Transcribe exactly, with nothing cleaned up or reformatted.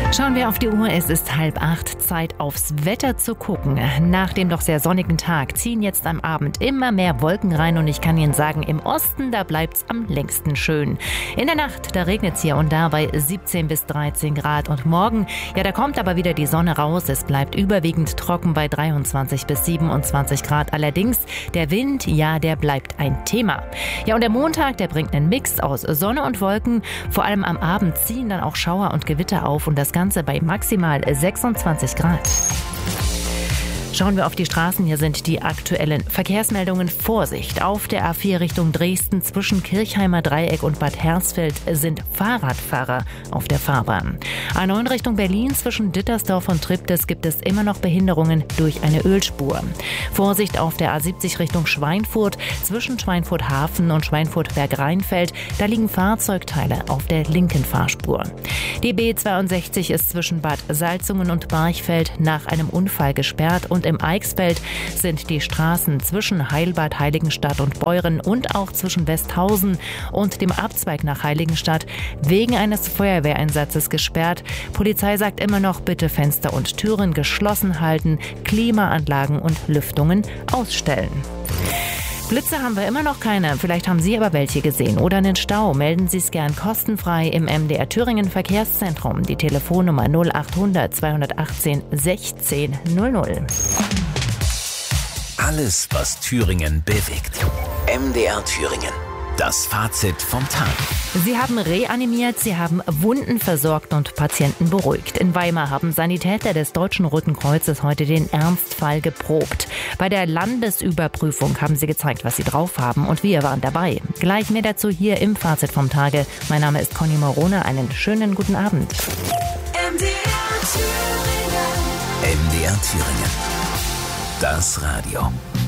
Schauen wir auf die Uhr, es ist halb acht, Zeit aufs Wetter zu gucken. Nach dem doch sehr sonnigen Tag ziehen jetzt am Abend immer mehr Wolken rein und ich kann Ihnen sagen, im Osten, da bleibt's am längsten schön. In der Nacht, da regnet's hier und da bei siebzehn bis dreizehn Grad und morgen, ja, da kommt aber wieder die Sonne raus. Es bleibt überwiegend trocken bei dreiundzwanzig bis siebenundzwanzig Grad. Allerdings, der Wind, ja, der bleibt ein Thema. Ja, und der Montag, der bringt einen Mix aus Sonne und Wolken. Vor allem am Abend ziehen dann auch Schauer und Gewitter auf und das Ganze bei maximal sechsundzwanzig Grad. Schauen wir auf die Straßen. Hier sind die aktuellen Verkehrsmeldungen. Vorsicht! Auf der A vier Richtung Dresden zwischen Kirchheimer Dreieck und Bad Hersfeld sind Fahrradfahrer auf der Fahrbahn. A neun Richtung Berlin zwischen Dittersdorf und Triptis gibt es immer noch Behinderungen durch eine Ölspur. Vorsicht auf der A siebzig Richtung Schweinfurt zwischen Schweinfurt-Hafen und Schweinfurt-Berg-Rheinfeld. Da liegen Fahrzeugteile auf der linken Fahrspur. Die B zweiundsechzig ist zwischen Bad Salzungen und Barchfeld nach einem Unfall gesperrt und im Eichsfeld sind die Straßen zwischen Heilbad, Heiligenstadt und Beuren und auch zwischen Westhausen und dem Abzweig nach Heiligenstadt wegen eines Feuerwehreinsatzes gesperrt. Polizei sagt immer noch, bitte Fenster und Türen geschlossen halten, Klimaanlagen und Lüftungen ausstellen. Blitze haben wir immer noch keine. Vielleicht haben Sie aber welche gesehen oder einen Stau. Melden Sie es gern kostenfrei im M D R Thüringen Verkehrszentrum. Die Telefonnummer null achthundert zweihundertachtzehn sechzehn null null. Alles, was Thüringen bewegt. M D R Thüringen. Das Fazit vom Tag. Sie haben reanimiert, sie haben Wunden versorgt und Patienten beruhigt. In Weimar haben Sanitäter des Deutschen Roten Kreuzes heute den Ernstfall geprobt. Bei der Landesüberprüfung haben sie gezeigt, was sie drauf haben und wir waren dabei. Gleich mehr dazu hier im Fazit vom Tage. Mein Name ist Conny Morone. Einen schönen guten Abend. M D R Thüringen. M D R Thüringen. Das Radio.